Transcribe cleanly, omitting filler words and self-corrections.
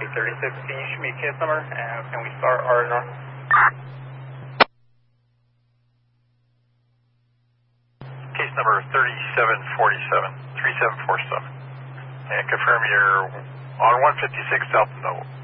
36, can you shoot me a case number, and can we start R&R? Case number 3747, 3747. And confirm you're on 156 Delta Note.